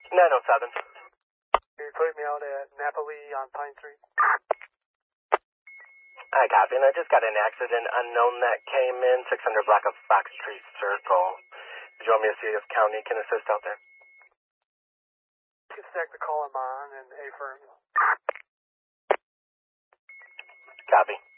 907. You put me out at Napoli on Pine Street. I copy, and I just got an accident unknown that came in 600 block of Fox Tree Circle. Did you want me to see if county can assist out there? You can stack the call I'm on and A firm. Copy.